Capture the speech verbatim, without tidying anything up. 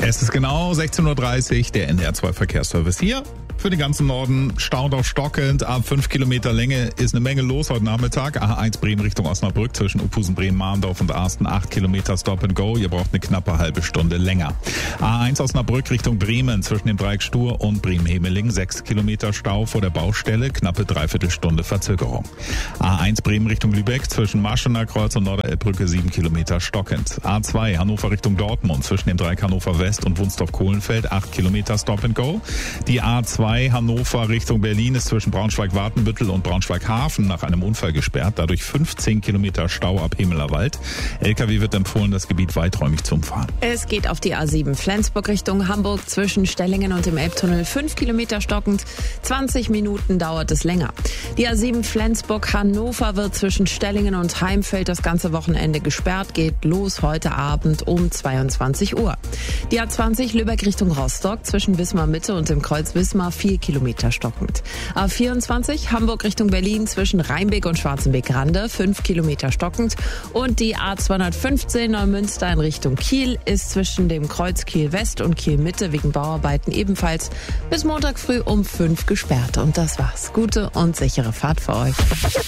Es ist genau sechzehn Uhr dreißig, der N D R zwei Verkehrsservice hier. Für den ganzen Norden Stau stockend. Ab fünf Kilometer Länge ist eine Menge los heute Nachmittag. A eins Bremen Richtung Osnabrück zwischen Uphusen, Bremen, Marndorf und Arsten. acht Kilometer Stop and Go. Ihr braucht eine knappe halbe Stunde länger. A eins Osnabrück Richtung Bremen zwischen dem Dreieck Stur und Bremen-Hemeling. sechs Kilometer Stau vor der Baustelle. Knappe Dreiviertelstunde Verzögerung. A eins Bremen Richtung Lübeck zwischen Marschener Kreuz und Norderelbbrücke. sieben Kilometer stockend. A zwei Hannover Richtung Dortmund zwischen dem Dreieck Hannover West und Wunstorf-Kohlenfeld. acht Kilometer Stop and Go. Die A zwei Hannover Richtung Berlin ist zwischen Braunschweig-Wartenbüttel und Braunschweig-Hafen nach einem Unfall gesperrt. Dadurch fünfzehn Kilometer Stau ab Hemelerwald. L K W wird empfohlen, das Gebiet weiträumig zu umfahren. Es geht auf die A sieben Flensburg Richtung Hamburg zwischen Stellingen und dem Elbtunnel. fünf Kilometer stockend. zwanzig Minuten dauert es länger. Die A sieben Flensburg-Hannover wird zwischen Stellingen und Heimfeld das ganze Wochenende gesperrt. Geht los heute Abend um zweiundzwanzig Uhr. Die A zwanzig Lübeck Richtung Rostock zwischen Wismar-Mitte und dem Kreuz Wismar vier Kilometer stockend. A vierundzwanzig Hamburg Richtung Berlin zwischen Rheinbeck und Schwarzenbeck-Rande fünf Kilometer stockend. Und die A zweihundertfünfzehn Neumünster in Richtung Kiel ist zwischen dem Kreuz Kiel West und Kiel Mitte wegen Bauarbeiten ebenfalls bis Montag früh um fünf gesperrt. Und das war's. Gute und sichere Fahrt für euch.